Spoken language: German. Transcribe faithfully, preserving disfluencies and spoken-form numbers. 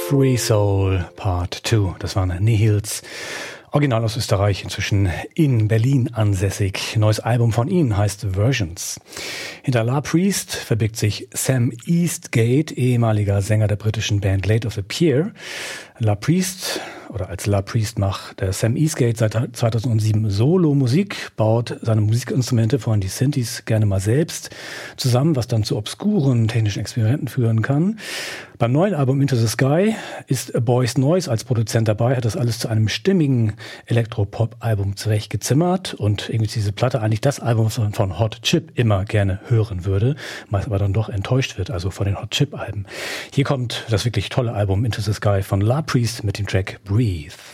Free Soul Part zwei. Das waren Nihils. Original aus Österreich, inzwischen in Berlin ansässig. Neues Album von ihnen heißt Versions. Hinter La Priest verbirgt sich Sam Eastgate, ehemaliger Sänger der britischen Band Late of the Pier. La Priest, oder als La Priest macht der Sam Eastgate seit zweitausendsieben Solo-Musik, baut seine Musikinstrumente, vor allem die Synthes, gerne mal selbst zusammen, was dann zu obskuren technischen Experimenten führen kann. Beim neuen Album Into the Sky ist Boys Noise als Produzent dabei, hat das alles zu einem stimmigen Elektropop-Album zurechtgezimmert und irgendwie ist diese Platte eigentlich das Album, was man von Hot Chip immer gerne hören würde, meist aber dann doch enttäuscht wird, also von den Hot Chip-Alben. Hier kommt das wirklich tolle Album Into the Sky von La Priest mit dem Track Breathe.